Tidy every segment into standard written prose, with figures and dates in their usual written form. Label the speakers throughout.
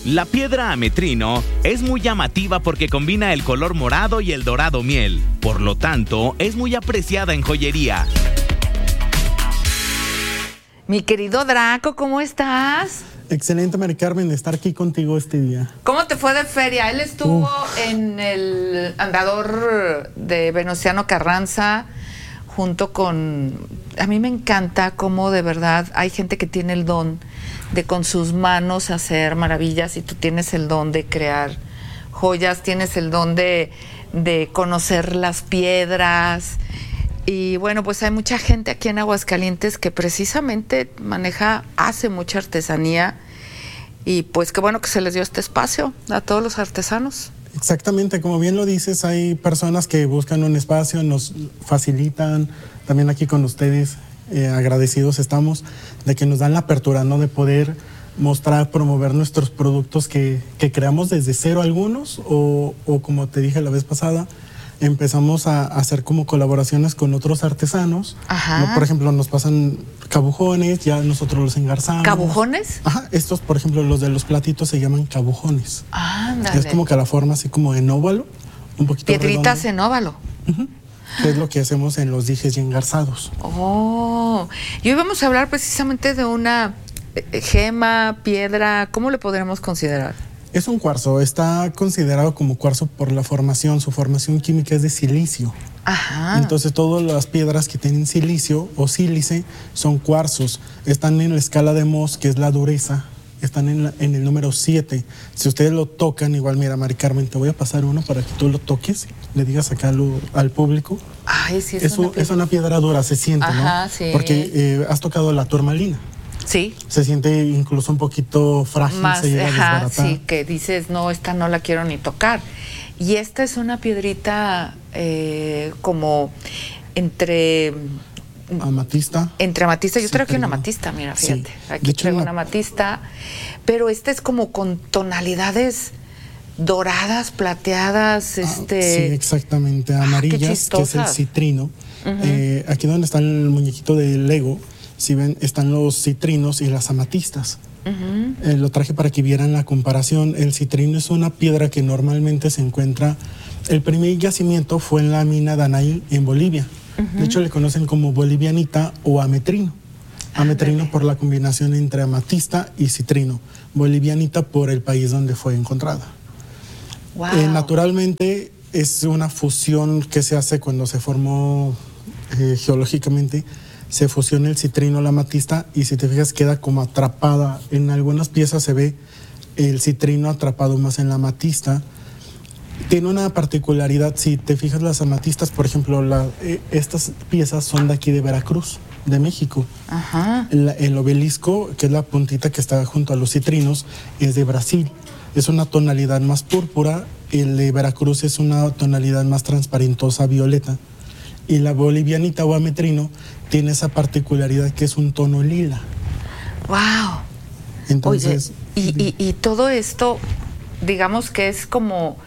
Speaker 1: La piedra ametrino es muy llamativa porque combina el color morado y el dorado miel. Por lo tanto, es muy apreciada en joyería.
Speaker 2: Mi querido Draco, ¿cómo estás?
Speaker 3: Excelente, Mari Carmen, estar aquí contigo este día.
Speaker 2: ¿Cómo te fue de feria? Él estuvo en el Andador de Venustiano Carranza junto con... A mí me encanta cómo de verdad hay gente que tiene el don de con sus manos hacer maravillas, y tú tienes el don de crear joyas, tienes el don de conocer las piedras. Y bueno, pues hay mucha gente aquí en Aguascalientes que precisamente hace mucha artesanía, y pues qué bueno que se les dio este espacio a todos los artesanos.
Speaker 3: Exactamente, como bien lo dices, hay personas que buscan un espacio, nos facilitan, también aquí con ustedes, agradecidos estamos de que nos dan la apertura, ¿no? De poder mostrar, promover nuestros productos que creamos desde cero algunos, o como te dije la vez pasada, empezamos a hacer como colaboraciones con otros artesanos. ¿No? Por ejemplo, nos pasan cabujones, ya nosotros los engarzamos.
Speaker 2: ¿Cabujones?
Speaker 3: Ajá, estos, por ejemplo, los de los platitos se llaman cabujones.
Speaker 2: Ándale.
Speaker 3: Es como que la forma así como en óvalo, un poquito
Speaker 2: piedritas
Speaker 3: redondo.
Speaker 2: en óvalo.
Speaker 3: Que es lo que hacemos en los dijes y engarzados.
Speaker 2: Y hoy vamos a hablar precisamente de una gema, piedra, ¿cómo le podremos considerar?
Speaker 3: Es un cuarzo, está considerado como cuarzo por la formación, su formación química es de silicio.
Speaker 2: Ajá.
Speaker 3: Entonces todas las piedras que tienen silicio o sílice son cuarzos, están en la escala de Mohs, que es la dureza, están en el número 7. Si ustedes lo tocan, igual mira, Mari Carmen, te voy a pasar uno para que tú lo toques, le digas acá al público.
Speaker 2: Ay, sí,
Speaker 3: es una piedra dura, se siente,
Speaker 2: ajá,
Speaker 3: ¿no?
Speaker 2: Sí.
Speaker 3: Porque has tocado la turmalina.
Speaker 2: Sí.
Speaker 3: Se siente incluso un poquito frágil, se llega a desbaratar.
Speaker 2: Sí, que dices, no, esta no la quiero ni tocar. Y esta es una piedrita como entre...
Speaker 3: Amatista.
Speaker 2: Entre amatista, yo
Speaker 3: Sí,
Speaker 2: traigo aquí una amatista, mira, fíjate.
Speaker 3: Sí.
Speaker 2: Aquí traigo una amatista, pero esta es como con tonalidades doradas, plateadas,
Speaker 3: Sí, exactamente, amarillas, que es el citrino. Aquí donde está el muñequito de Lego, si ven, están los citrinos y las amatistas. Lo traje para que vieran la comparación. El citrino es una piedra que normalmente se encuentra... El primer yacimiento fue en la mina de Anaí, en Bolivia. De hecho, le conocen como bolivianita o ametrino. Ametrino por la combinación entre amatista y citrino. Bolivianita por el país donde fue encontrada.
Speaker 2: Wow.
Speaker 3: Naturalmente, es una fusión que se hace cuando se formó geológicamente. Se fusiona el citrino, la amatista, y si te fijas queda como atrapada. En algunas piezas se ve el citrino atrapado más en la amatista. Tiene una particularidad, si te fijas las amatistas, por ejemplo, estas piezas son de aquí de Veracruz, de México.
Speaker 2: Ajá.
Speaker 3: El obelisco, que es la puntita que está junto a los citrinos, es de Brasil. Es una tonalidad más púrpura, el de Veracruz es una tonalidad más transparentosa, violeta. Y la bolivianita o ametrino tiene esa particularidad que es un tono lila.
Speaker 2: ¡Wow!
Speaker 3: Entonces,
Speaker 2: oye, y todo esto, digamos que es como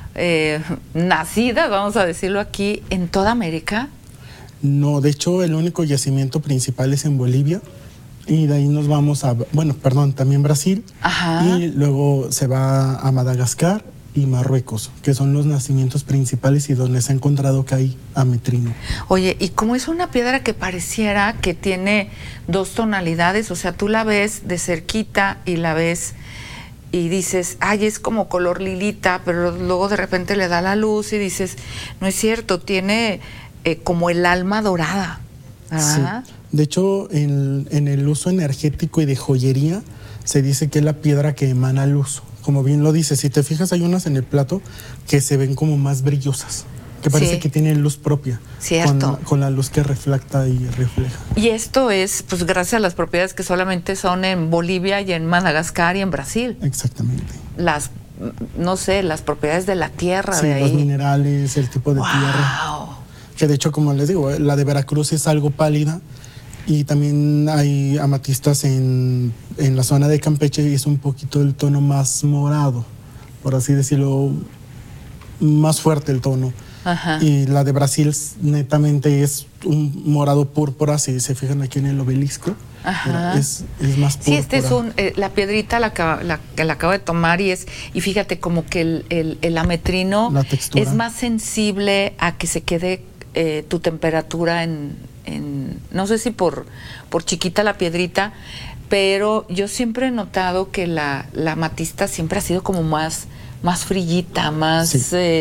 Speaker 2: nacida, vamos a decirlo aquí, en toda América.
Speaker 3: No, de hecho el único yacimiento principal es en Bolivia, y de ahí nos vamos a, también Brasil.
Speaker 2: Ajá.
Speaker 3: Y luego se va a Madagascar y Marruecos, que son los nacimientos principales y donde se ha encontrado que hay ametrino.
Speaker 2: Oye, y como es una piedra que pareciera que tiene dos tonalidades, o sea, tú la ves de cerquita y la ves y dices, ay, es como color lilita, pero luego de repente le da la luz y dices, no es cierto, tiene como el alma dorada, ¿verdad?
Speaker 3: Sí. De hecho, en el uso energético y de joyería, se dice que es la piedra que emana luz. Como bien lo dice, si te fijas, hay unas en el plato que se ven como más brillosas, que parece que tienen luz propia.
Speaker 2: Cierto.
Speaker 3: Con la luz que reflecta y refleja.
Speaker 2: Y esto es, pues, gracias a las propiedades que solamente son en Bolivia y en Madagascar y en Brasil.
Speaker 3: Exactamente.
Speaker 2: Las propiedades de la tierra,
Speaker 3: sí,
Speaker 2: de ahí.
Speaker 3: Los minerales, el tipo de tierra. Que de hecho, como les digo, la de Veracruz es algo pálida. Y también hay amatistas en la zona de Campeche y es un poquito el tono más morado, por así decirlo, más fuerte el tono. Ajá. Y la de Brasil netamente es un morado púrpura, si se fijan aquí en el obelisco. Ajá. Es más púrpura.
Speaker 2: Sí, este es la piedrita la acabo de tomar y fíjate como que el ametrino es más sensible a que se quede tu temperatura en no sé si por chiquita la piedrita, pero yo siempre he notado que la amatista siempre ha sido como más frillita, más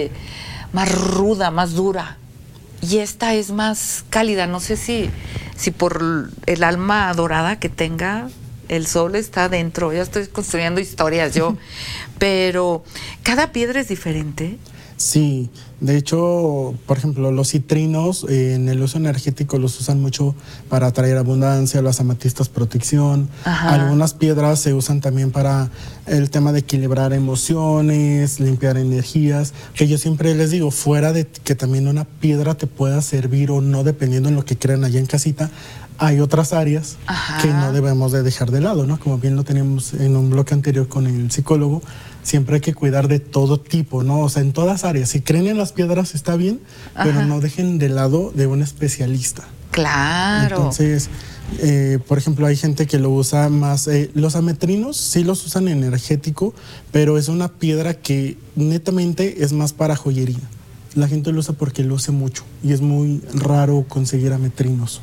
Speaker 2: ruda, más dura. Y esta es más cálida. No sé si por el alma dorada que tenga, el sol está adentro. Ya estoy construyendo historias yo. Pero cada piedra es diferente.
Speaker 3: Sí, de hecho, por ejemplo, los citrinos en el uso energético los usan mucho para atraer abundancia, las amatistas protección. Ajá. Algunas piedras se usan también para el tema de equilibrar emociones, limpiar energías, que yo siempre les digo, fuera de que también una piedra te pueda servir o no, dependiendo en lo que crean allá en casita, hay otras áreas Ajá. que no debemos de dejar de lado, ¿no? Como bien lo teníamos en un bloque anterior con el psicólogo, siempre hay que cuidar de todo tipo, ¿no? O sea, en todas áreas. Si creen en las piedras está bien, Ajá. pero no dejen de lado de un especialista.
Speaker 2: Claro.
Speaker 3: Entonces, por ejemplo, hay gente que lo usa más. Los ametrinos sí los usan energético, pero es una piedra que netamente es más para joyería. La gente lo usa porque lo usa mucho y es muy raro conseguir ametrinos.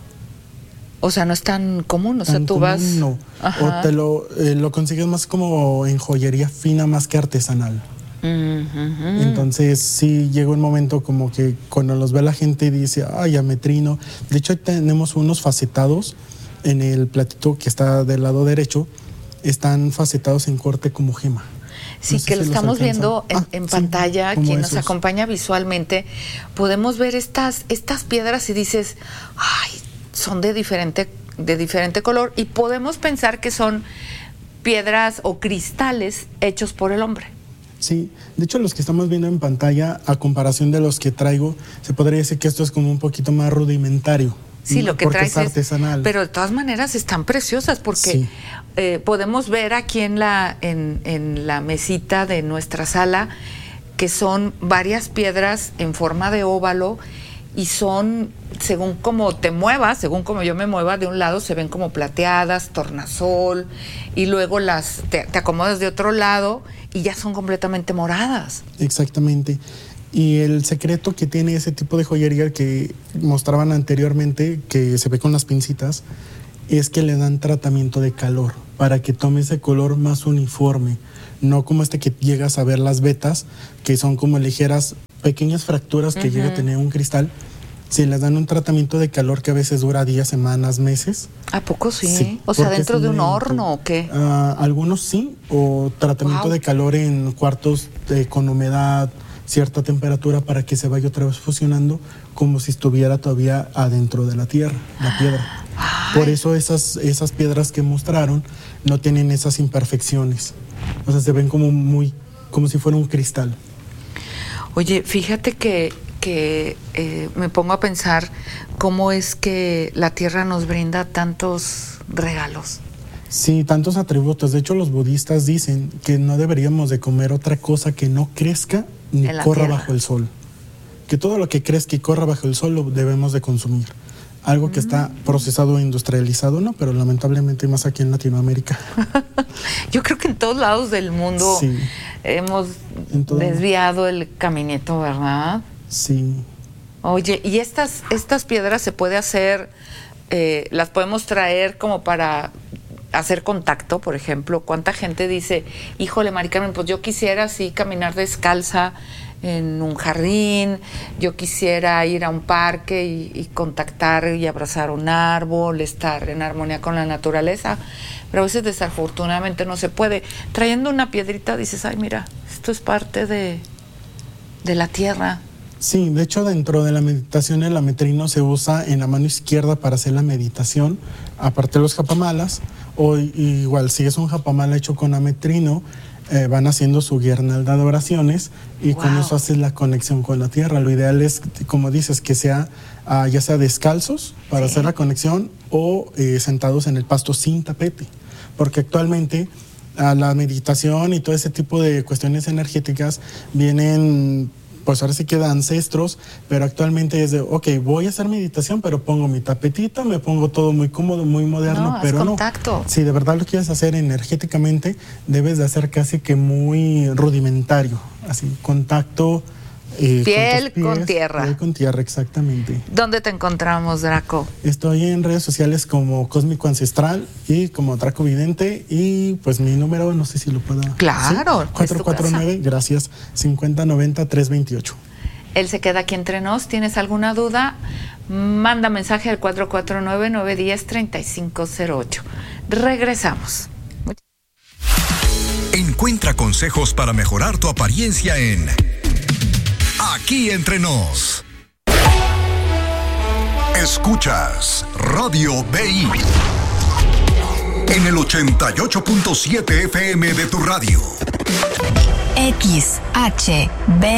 Speaker 2: O sea, no es tan común, o sea, tú vas...
Speaker 3: No, Ajá. o te lo consigues más como en joyería fina, más que artesanal. Uh-huh. Entonces, sí llega un momento como que cuando los ve la gente dice, ay, ametrino. De hecho, tenemos unos facetados en el platito que está del lado derecho, están facetados en corte como gema.
Speaker 2: Sí, no sé que lo estamos viendo en pantalla, sí, quien nos acompaña visualmente, podemos ver estas piedras y dices, ay, son de diferente color y podemos pensar que son piedras o cristales hechos por el hombre.
Speaker 3: Sí, de hecho los que estamos viendo en pantalla, a comparación de los que traigo, se podría decir que esto es como un poquito más rudimentario.
Speaker 2: Sí, lo que traes
Speaker 3: es artesanal.
Speaker 2: Pero de todas maneras están preciosas porque sí. Podemos ver aquí en la mesita de nuestra sala que son varias piedras en forma de óvalo y son, según como te muevas, según como yo me mueva, de un lado se ven como plateadas, tornasol, y luego te acomodas de otro lado y ya son completamente moradas.
Speaker 3: Exactamente. Y el secreto que tiene ese tipo de joyería que mostraban anteriormente, que se ve con las pincitas, es que le dan tratamiento de calor para que tome ese color más uniforme, no como que llegas a ver las vetas, que son como ligeras, pequeñas fracturas que llega a tener un cristal. Si les dan un tratamiento de calor que a veces dura días, semanas, meses.
Speaker 2: ¿A poco sí? Sí, o sea, ¿dentro de un horno o qué?
Speaker 3: Algunos sí, o tratamiento de calor en cuartos con humedad, cierta temperatura para que se vaya otra vez fusionando como si estuviera todavía adentro de la tierra, la piedra. Ay. Por eso esas piedras que mostraron no tienen esas imperfecciones. O sea, se ven como si fuera un cristal.
Speaker 2: Oye, fíjate que me pongo a pensar cómo es que la tierra nos brinda tantos regalos.
Speaker 3: Sí, tantos atributos. De hecho, los budistas dicen que no deberíamos de comer otra cosa que no crezca ni corra bajo el sol. Que todo lo que crezca y corra bajo el sol lo debemos de consumir. Algo que está procesado e industrializado, ¿no? Pero lamentablemente más aquí en Latinoamérica.
Speaker 2: Yo creo que en todos lados del mundo sí. Hemos desviado el caminito, ¿verdad?
Speaker 3: Sí.
Speaker 2: Oye, ¿y estas piedras se puede hacer, las podemos traer como para hacer contacto, por ejemplo? ¿Cuánta gente dice, híjole, Mari Carmen, pues yo quisiera así caminar descalza en un jardín, yo quisiera ir a un parque y contactar y abrazar un árbol, estar en armonía con la naturaleza, pero a veces desafortunadamente no se puede. Trayendo una piedrita dices, ay, mira, esto es parte de la tierra.
Speaker 3: Sí, de hecho dentro de la meditación el ametrino se usa en la mano izquierda para hacer la meditación, aparte de los japamalas, o igual si es un japamala hecho con ametrino, van haciendo su guirnalda de oraciones y con eso haces la conexión con la tierra. Lo ideal es, como dices, que sea ya sea descalzos para hacer la conexión o sentados en el pasto sin tapete, porque actualmente la meditación y todo ese tipo de cuestiones energéticas vienen pues ahora sí queda ancestros, pero actualmente es de, ok, voy a hacer meditación, pero pongo mi tapetito, me pongo todo muy cómodo, muy moderno, pero
Speaker 2: contacto.
Speaker 3: Si de verdad lo quieres hacer energéticamente, debes de hacer casi que muy rudimentario, así, contacto.
Speaker 2: Piel con tierra.
Speaker 3: Piel con tierra, exactamente.
Speaker 2: ¿Dónde te encontramos, Draco?
Speaker 3: Estoy en redes sociales como Cósmico Ancestral y como Draco Vidente, y pues mi número, no sé si lo pueda.
Speaker 2: Claro.
Speaker 3: ¿Sí? 449, gracias, 5090-328.
Speaker 2: Él se queda aquí entre nos. ¿Tienes alguna duda? Manda mensaje al 449-910-3508. Regresamos.
Speaker 4: Encuentra consejos para mejorar tu apariencia en Aquí Entre Nos. Escuchas Radio BI en el 88.7 FM de tu radio.
Speaker 5: XHBI.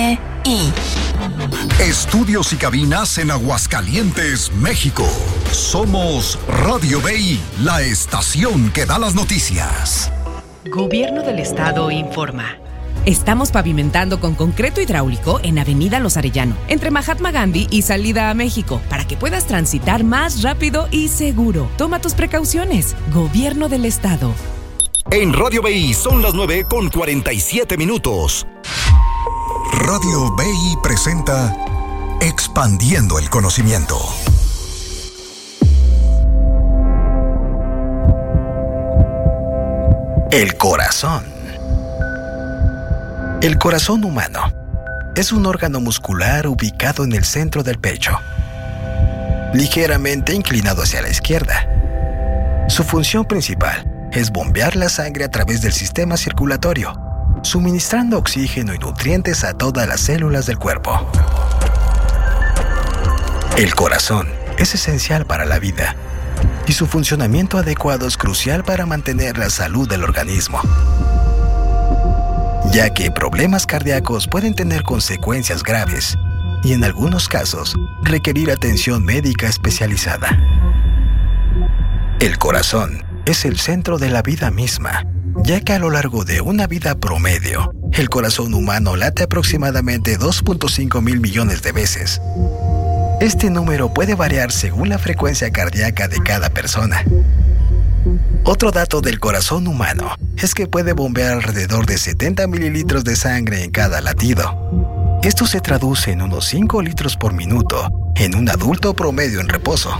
Speaker 4: Estudios y cabinas en Aguascalientes, México. Somos Radio BI, la estación que da las noticias.
Speaker 6: Gobierno del Estado informa. Estamos pavimentando con concreto hidráulico en Avenida Los Arellano, entre Mahatma Gandhi y Salida a México, para que puedas transitar más rápido y seguro. Toma tus precauciones. Gobierno del Estado.
Speaker 4: En Radio BI son las 9:47. Radio BI presenta Expandiendo el Conocimiento. El corazón. El corazón humano es un órgano muscular ubicado en el centro del pecho, ligeramente inclinado hacia la izquierda. Su función principal es bombear la sangre a través del sistema circulatorio, suministrando oxígeno y nutrientes a todas las células del cuerpo. El corazón es esencial para la vida y su funcionamiento adecuado es crucial para mantener la salud del organismo, ya que problemas cardíacos pueden tener consecuencias graves y en algunos casos requerir atención médica especializada. El corazón es el centro de la vida misma, ya que a lo largo de una vida promedio, el corazón humano late aproximadamente 2.5 mil millones de veces. Este número puede variar según la frecuencia cardíaca de cada persona. Otro dato del corazón humano es que puede bombear alrededor de 70 mililitros de sangre en cada latido. Esto se traduce en unos 5 litros por minuto en un adulto promedio en reposo.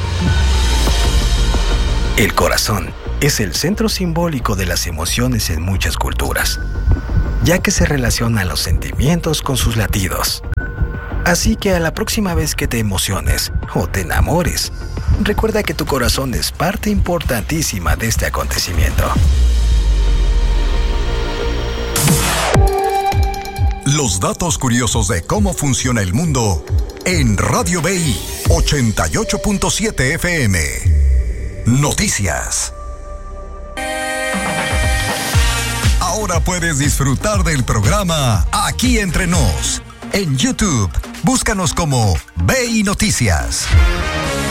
Speaker 4: El corazón es el centro simbólico de las emociones en muchas culturas, ya que se relacionan los sentimientos con sus latidos. Así que a la próxima vez que te emociones o te enamores, recuerda que tu corazón es parte importantísima de este acontecimiento. Los datos curiosos de cómo funciona el mundo en Radio BI 88.7 FM. Noticias. Ahora puedes disfrutar del programa Aquí Entre Nos. En YouTube, búscanos como BI Noticias.